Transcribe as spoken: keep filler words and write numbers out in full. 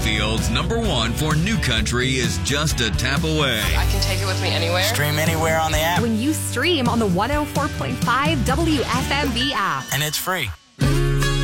Mayfield's number one for new country is just a tap away. I can take it with me anywhere. Stream anywhere on the app. When you stream on the one oh four point five W F M B app. And it's free.